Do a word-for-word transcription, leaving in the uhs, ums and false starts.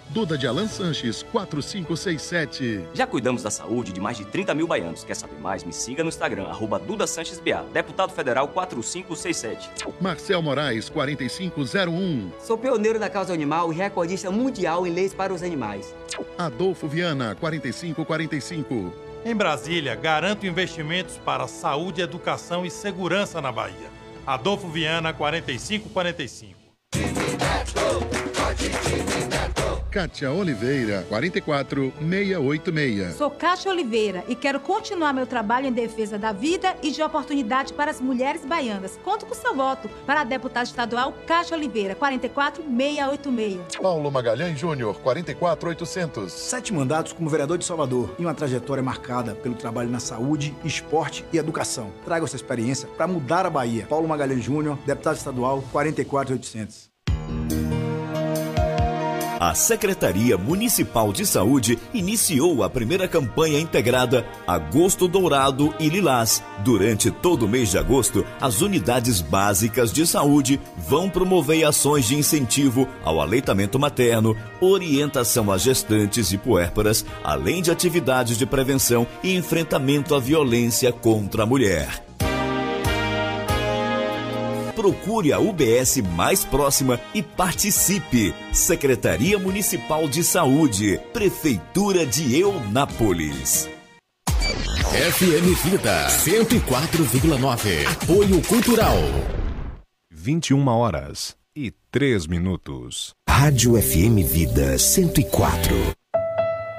Duda de Alan Sanches, quatro cinco seis sete. Já cuidamos da saúde de mais de trinta mil baianos. Quer saber mais? Me siga no Instagram, arroba Duda Sanches B A, deputado federal quatro cinco seis sete. Marcel Moraes, quarenta e cinco zero um. Sou pioneiro da causa animal e recordista mundial em leis para os animais. Adolfo Viana, quarenta e cinco quarenta e cinco. Em Brasília, garanto investimentos para saúde, educação e segurança na Bahia. Adolfo Viana, quarenta e cinco quarenta e cinco. Kátia Oliveira, quarenta e quatro seiscentos e oitenta e seis. Sou Kátia Oliveira e quero continuar meu trabalho em defesa da vida e de oportunidade para as mulheres baianas. Conto com seu voto para a deputada estadual Kátia Oliveira, quarenta e quatro seiscentos e oitenta e seis. Paulo Magalhães Júnior, quarenta e quatro oitocentos. Sete mandatos como vereador de Salvador e uma trajetória marcada pelo trabalho na saúde, esporte e educação. Traga essa experiência para mudar a Bahia. Paulo Magalhães Júnior, deputado estadual, quarenta e quatro oitocentos. A Secretaria Municipal de Saúde iniciou a primeira campanha integrada Agosto Dourado e Lilás. Durante todo o mês de agosto, as unidades básicas de saúde vão promover ações de incentivo ao aleitamento materno, orientação a gestantes e puérperas, além de atividades de prevenção e enfrentamento à violência contra a mulher. Procure a U B S mais próxima e participe. Secretaria Municipal de Saúde, Prefeitura de Eunápolis. F M Vida cento e quatro vírgula nove. Apoio Cultural. vinte e uma horas e três minutos. Rádio F M Vida cento e quatro.